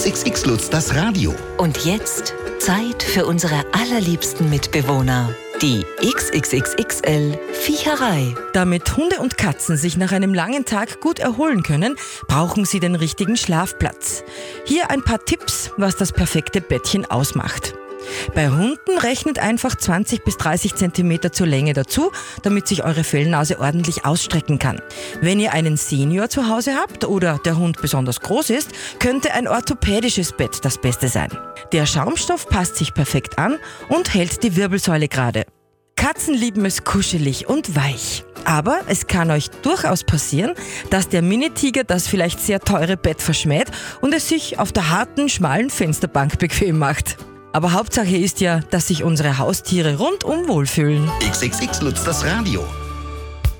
XXX Lutz, das Radio. Und jetzt Zeit für unsere allerliebsten Mitbewohner. Die XXXXL Viecherei. Damit Hunde und Katzen sich nach einem langen Tag gut erholen können, brauchen sie den richtigen Schlafplatz. Hier ein paar Tipps, was das perfekte Bettchen ausmacht. Bei Hunden rechnet einfach 20 bis 30 cm zur Länge dazu, damit sich eure Fellnase ordentlich ausstrecken kann. Wenn ihr einen Senior zu Hause habt oder der Hund besonders groß ist, könnte ein orthopädisches Bett das Beste sein. Der Schaumstoff passt sich perfekt an und hält die Wirbelsäule gerade. Katzen lieben es kuschelig und weich. Aber es kann euch durchaus passieren, dass der Minitiger das vielleicht sehr teure Bett verschmäht und es sich auf der harten, schmalen Fensterbank bequem macht. Aber Hauptsache ist ja, dass sich unsere Haustiere rundum wohlfühlen. XXX Lutz, das Radio.